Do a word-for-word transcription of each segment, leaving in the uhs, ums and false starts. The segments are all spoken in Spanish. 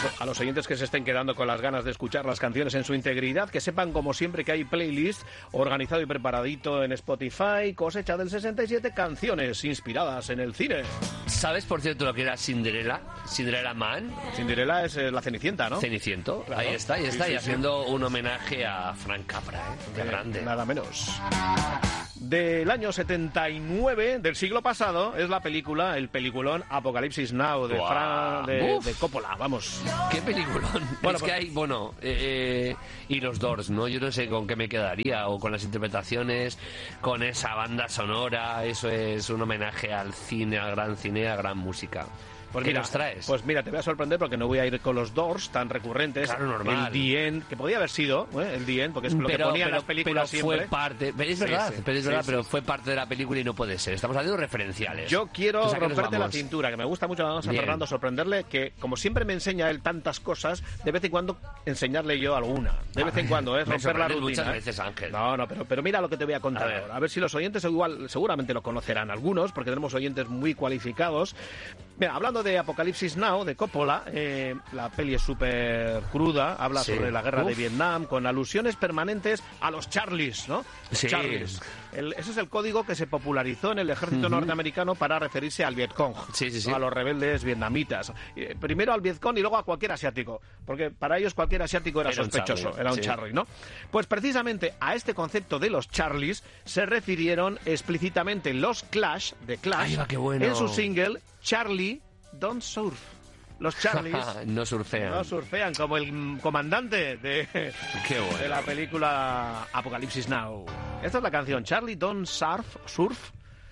a los oyentes que se estén quedando con las ganas de escuchar las canciones en su integridad, que sepan como siempre que hay playlist organizado y preparadito en Spotify, cosecha del sesenta y siete, canciones inspiradas en el cine. ¿Sabes, por cierto, lo que era Cinderella? Cinderella Man. Cinderella es eh, la Cenicienta, ¿no? Ceniciento. Claro. Ahí está, ahí está. Sí, y sí, haciendo sí. un homenaje a Frank Capra, ¿eh? Qué de, grande. Nada menos. Del año setenta y nueve, del siglo pasado, es la película, el peliculón Apocalipsis Now de, Fra, de, de Coppola, vamos. ¡Qué peliculón! Bueno, es pues, que hay, bueno, eh, y los Doors, ¿no? Yo no sé con qué me quedaría, o con las interpretaciones, con esa banda sonora, eso es un homenaje al cine, al gran cine, a la gran música. Pues ¿Qué mira, nos traes? Pues mira, te voy a sorprender porque no voy a ir con los Doors tan recurrentes. Claro, normal. El The End, que podía haber sido, ¿eh? El The End, porque es lo pero, que ponían pero, las películas pero siempre. Fue parte, pero es sí, verdad, sí, pero, es sí, verdad sí. pero fue parte de la película y no puede ser. Estamos haciendo referenciales. Yo quiero Entonces, romperte la cintura, que me gusta mucho a Fernando sorprenderle, que como siempre me enseña él tantas cosas, de vez en cuando enseñarle yo alguna. De vez en cuando, ¿eh? Romper la rutina. Muchas veces, Ángel. No, no, pero, pero mira lo que te voy a contar a ver. ahora. A ver si los oyentes igual, seguramente lo conocerán algunos, porque tenemos oyentes muy cualificados. Mira, hablando de Apocalipsis Now, de Coppola, eh, la peli es súper cruda, habla sí. sobre la guerra Uf. de Vietnam, con alusiones permanentes a los Charlies, ¿no? Sí. Charlies. El, ese es el código que se popularizó en el ejército uh-huh. norteamericano para referirse al Vietcong, sí, sí, sí. ¿no? A los rebeldes vietnamitas. Eh, primero al Vietcong y luego a cualquier asiático, porque para ellos cualquier asiático era, era sospechoso, un era un sí. Charlie, ¿no? Pues precisamente a este concepto de los Charlies se refirieron explícitamente los Clash, de Clash, Ay, va, qué bueno. en su single Charlie Don't Surf. Los Charlies no surfean. No surfean, como el comandante de, Qué bueno. de la película Apocalipsis Now. Esta es la canción Charlie Don't Surf, Surf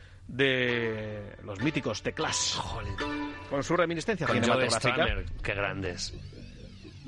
de los míticos The Clash. Joder. Con su reminiscencia Con cinematográfica. Joe Strummer, qué grandes.